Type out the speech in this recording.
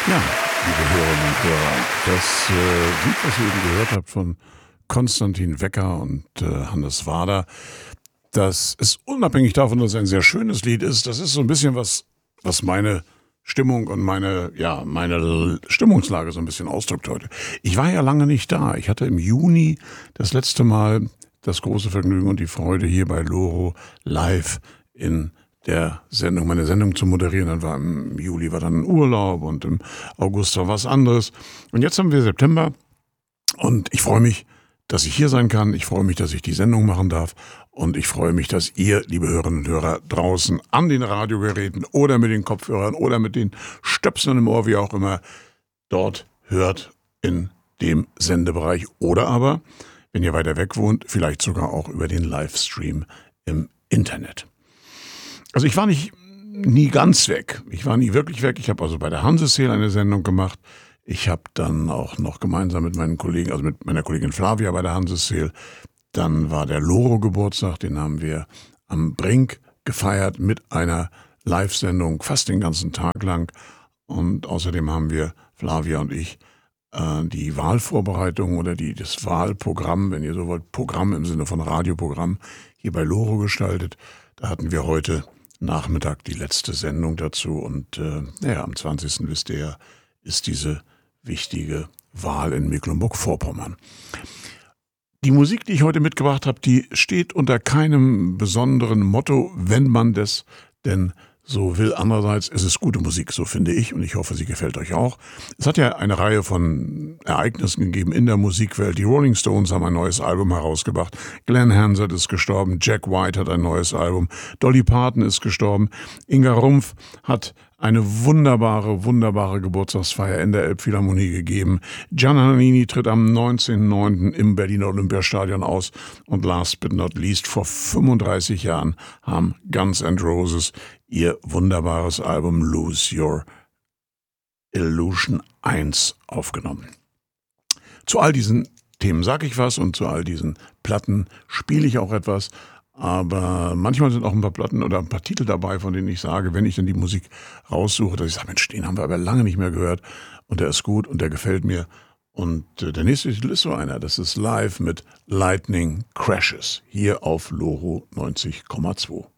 Ja, liebe Hörerinnen und Hörer, das Lied, was ihr eben gehört habt von Konstantin Wecker und Hannes Wader, das ist unabhängig davon, dass es ein sehr schönes Lied ist, das ist so ein bisschen was meine Stimmung und meine Stimmungslage so ein bisschen ausdrückt heute. Ich war ja lange nicht da. Ich hatte im Juni das letzte Mal das große Vergnügen und die Freude, hier bei Loro live in der Sendung, meine Sendung zu moderieren. Dann war im Juli war dann Urlaub und im August war was anderes. Und jetzt haben wir September und ich freue mich, dass ich hier sein kann. Ich freue mich, dass ich die Sendung machen darf. Und ich freue mich, dass ihr, liebe Hörerinnen und Hörer, draußen an den Radiogeräten oder mit den Kopfhörern oder mit den Stöpseln im Ohr, wie auch immer, dort hört in dem Sendebereich. Oder aber, wenn ihr weiter weg wohnt, vielleicht sogar auch über den Livestream im Internet. Also ich war nie ganz weg. Ich war nie wirklich weg. Ich habe also bei der Hanseseel eine Sendung gemacht. Ich habe dann auch noch gemeinsam mit meinen Kollegen, also mit meiner Kollegin Flavia bei der Hanseseel, dann war der Loro-Geburtstag, den haben wir am Brink gefeiert mit einer Live-Sendung, fast den ganzen Tag lang. Und außerdem haben wir, Flavia und ich, die Wahlvorbereitung oder das Wahlprogramm, wenn ihr so wollt, Programm im Sinne von Radioprogramm, hier bei Loro gestaltet. Da hatten wir heute Nachmittag die letzte Sendung dazu. Und am 20. wisst ihr ja, ist diese wichtige Wahl in Mecklenburg-Vorpommern. Die Musik, die ich heute mitgebracht habe, die steht unter keinem besonderen Motto, wenn man das denn so will. Andererseits ist es gute Musik, so finde ich, und ich hoffe, sie gefällt euch auch. Es hat ja eine Reihe von Ereignissen gegeben in der Musikwelt. Die Rolling Stones haben ein neues Album herausgebracht. Glenn Hansard ist gestorben. Jack White hat ein neues Album. Dolly Parton ist gestorben. Inga Rumpf hat eine wunderbare Geburtstagsfeier in der Elbphilharmonie gegeben. Gianna Nannini tritt am 19.09. im Berliner Olympiastadion aus. Und last but not least, vor 35 Jahren haben Guns N' Roses ihr wunderbares Album Lose Your Illusion 1 aufgenommen. Zu all diesen Themen sage ich was und zu all diesen Platten spiele ich auch etwas. Aber manchmal sind auch ein paar Platten oder ein paar Titel dabei, von denen ich sage, wenn ich dann die Musik raussuche, dass ich sage, Mensch, den haben wir aber lange nicht mehr gehört und der ist gut und der gefällt mir. Und der nächste Titel ist so einer, das ist live mit Lightning Crashes hier auf Loro 90,2.